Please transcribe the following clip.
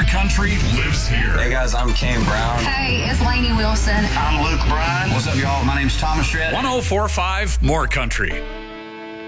Country lives here. Hey guys, I'm Kane Brown. Hey, it's Lainey Wilson. I'm Luke Bryan. What's up, y'all? My name's Thomas Shred. 104.5 More Country.